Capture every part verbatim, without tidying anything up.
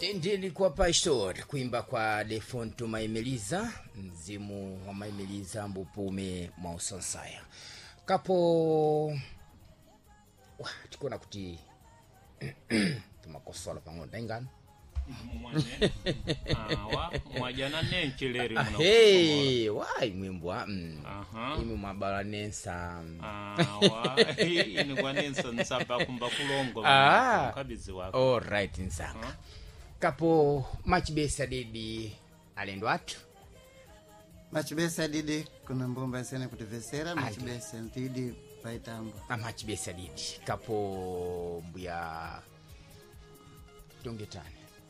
Tendeli kwa pastor kuimba kwa Defonto Maimeliza, mzimu wa Maimeliza mbupume mausonsaya. Kapo wah tikona kuti tumakosola pangonda ingano. Mwane awa mwajana nencheleri muna hey wai mwimbwa mm. Aha imi mwabala nensa awa ini kwa nensa nsapa kumba kulongo ah kabizi wako all right nsaka uh-huh. Kapo machibesa didi alendo atu machibesa didi kuna mbomba nsene kutivesera machibesa didi paitambo a machibesa didi kapo mbuya dongetani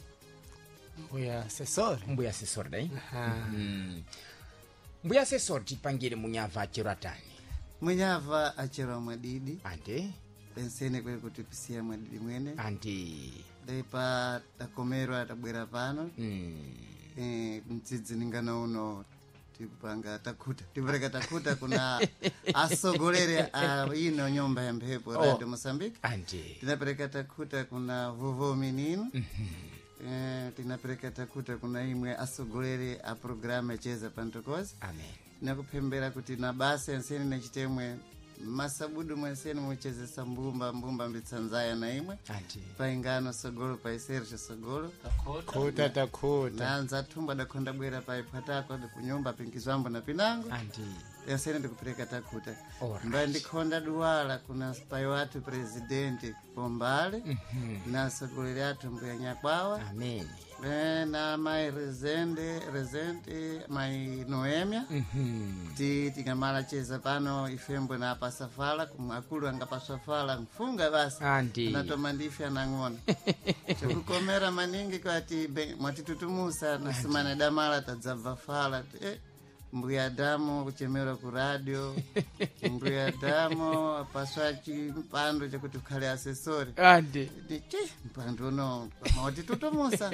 Mbuya asesor mbuya asesor dai mm. Mbuya asesor tipangire munyava achero atani munyava achero mwadidi ante pensene kwe kutipisia mwadidi mwene ante dai pa takomero atabwera pano mm. eh mtsitsi ningana uno tipanga takuta tipereka takuta kuna asogolere a ino nyumba ya mphepo oh. Radio Mozambique ante tinapereka takuta kuna vovo menino mm-hmm. Eh, tinapeleka takuta kuna imwe asogolere a programa cheza pantokozi amen nakupembera kuti na basa enseni nechitemwe masabudu mwenseni muchezesa mbumba mbumba mbitsanzaya na imwe ati paingano sogolo paisersha sogolo kuta takuta nanza tumba dakonda bwera paipatako kunyumba pinkizwambo na pinango ati enseni ndikupeleka takuta right. Mba ndikonda duwala kuna spayo watu presidenti Pombale mm-hmm. na sogolere atu mbuya nyakwawa amen na mai rezende rezende mai Noemia mhm ti tingamala cheza pano ifembo na pasafala kumakulu anga pasafala mfunga basi andi natomandifya nangona chikukomera maningi kwati mwatitutumusa na simana damala tadzava fala eh mbuya damo kuchemera ku radio mbuya damo paswachi mpando chakuti khale asesori andi ndichi mpando no mawati tutomusa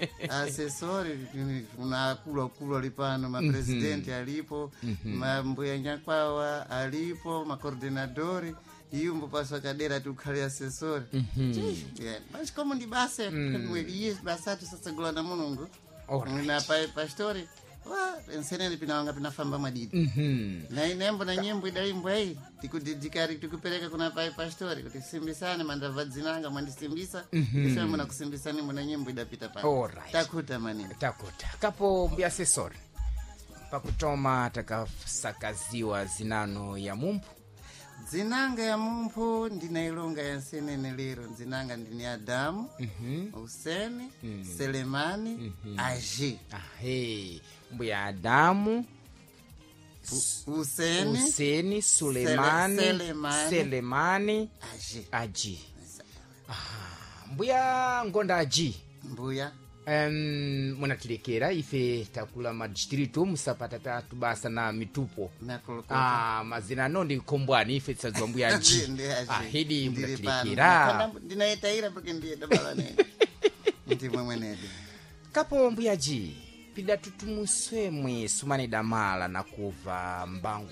asesori una kulo kulo lipano ma president mm-hmm. alipo mm-hmm. mambuya nyakwawa alipo ma coordinadori yumbo paswa kadera tukhale asesori mhm yeah basi kama ndi base mweli yes basatu sasa gola na munungu na pa pastori wa ensene pinanga pinafamba madidi mhm na inembo na nyimbo idaimbwa hii tikudidikari tukupeleka kuna pai pastori kuti simbisane mandava dzinanga mwandisimbisa kisha mna kusimbisani mna nyimbo idapita pa alright takuta manini takuta kapo mbuya asesor pakutoma takasakaziwa zinano ya mumpu dzinanga ya mumpu ndinailonga ya senene lero dzinanga ndini Adamu mhm Huseni mm. Selemani mm-hmm. Aji ahe mbuya Adamu Huseni Huseni Sulemani Sele, Selemani, Selemani Aji Aji ah mbuya ngonda Aji mbuya Um, munatilekera ife takula madistritu musapata tatu basa na mitupo ah mazina no ndi kombwani ife tsazwa mbuya Aji ah hidi munatilekera ndinaitaira porque ndiye dabala ne ndi mwenedi kapo mbuya Aji pida tutumuswemwe sumane damala na kuva mbango